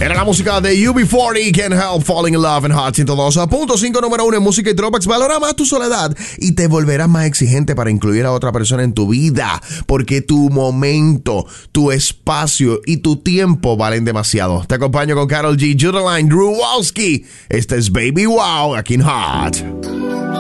Era la música de UB40, Can't Help Falling in Love en Hot 102.5, número 1 en música y throwbacks. Valora más tu soledad y te volverás más exigente para incluir a otra persona en tu vida, porque tu momento, tu espacio y tu tiempo valen demasiado. Te acompaño con Karol G, Judeline, Drew Wolski. Este es Baby Wow aquí en Hot.